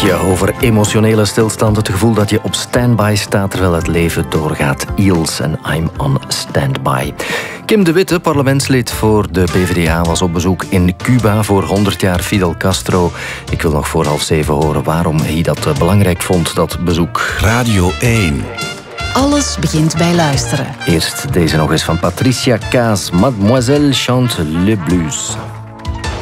liedje over emotionele stilstand. Het gevoel dat je op standby staat terwijl het leven doorgaat. Eels en I'm on standby. Kim de Witte, parlementslid voor de PvdA, was op bezoek in Cuba voor 100 jaar Fidel Castro. Ik wil nog voor 6:30 horen waarom hij dat belangrijk vond, dat bezoek. Radio 1. Alles begint bij luisteren. Eerst deze nog eens van Patricia Kaas. Mademoiselle chante le blues.